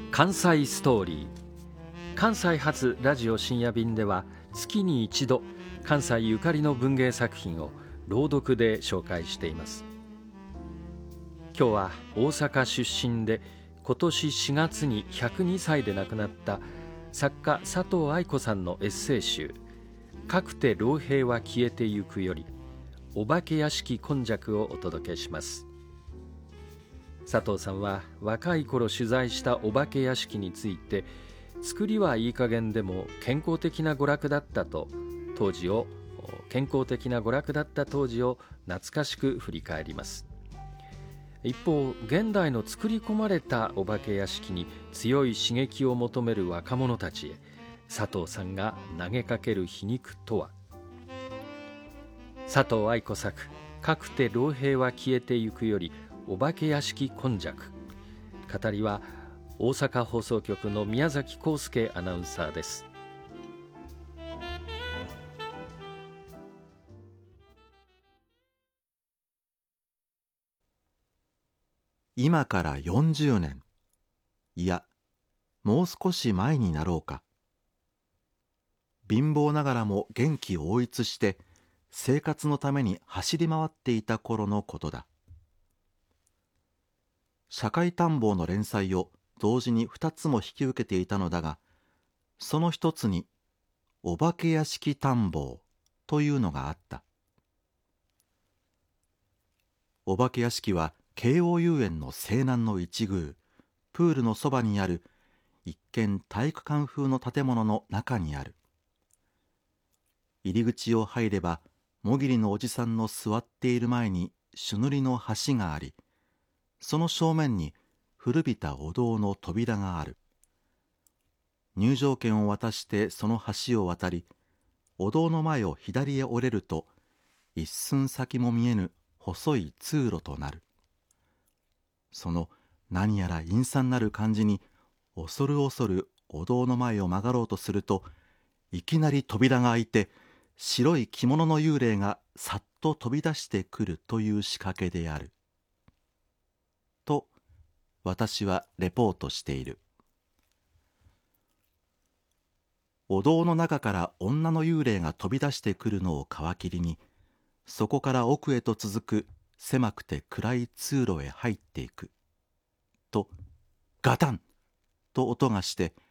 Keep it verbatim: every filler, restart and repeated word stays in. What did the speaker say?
関西ストーリー。関西発ラジオ深夜便では月に一度関西ゆかりの文芸作品を朗読で紹介しています。今日は大阪出身で今年しがつにひゃくにさいで亡くなった作家佐藤愛子さんのエッセイ集「かくて老兵は消えてゆく」よりお化け屋敷今昔をお届けします。佐藤さんは若い頃取材したお化け屋敷について、作りはいい加減でも健康的な娯楽だったと当時を健康的な娯楽だった当時を懐かしく振り返ります。一方、現代の作り込まれたお化け屋敷に強い刺激を求める若者たちへ佐藤さんが投げかける皮肉とは。佐藤愛子作「かくて老兵は消えてゆく」よりお化け屋敷今昔。語りは大阪放送局の宮崎康介アナウンサーです。 今からよんじゅうねん、いやもう少し前になろうか。貧乏ながらも元気を追いつして生活のために走り回っていた頃のことだ。社会探訪の連載を同時にふたつも引き受けていたのだが、その一つにお化け屋敷探訪というのがあった。お化け屋敷は慶応遊園の西南の一宮、プールのそばにある一見体育館風の建物の中にある。入り口を入れば、もぎりのおじさんの座っている前に朱塗りの橋があり、その正面に古びたお堂の扉がある。入場券を渡してその橋を渡り、お堂の前を左へ折れると、一寸先も見えぬ細い通路となる。その何やら陰惨なる感じに、恐る恐るお堂の前を曲がろうとすると、いきなり扉が開いて、白い着物の幽霊がさっと飛び出してくるという仕掛けである。と、私はレポートしている。お堂の中から女の幽霊が飛び出してくるのを皮切りに、そこから奥へと続く狭くて暗い通路へ入っていく。と、ガタンと音がして、